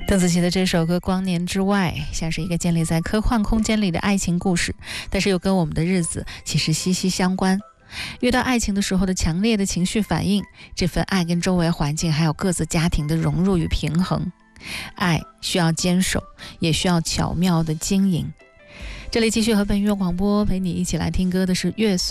邓紫棋的这首歌《光年之外》像是一个建立在科幻空间里的爱情故事，但是又跟我们的日子其实息息相关。遇到爱情的时候的强烈的情绪反应，这份爱跟周围环境还有各自家庭的融入与平衡，爱需要坚守，也需要巧妙的经营。这里继续和本音乐广播陪你一起来听歌的是乐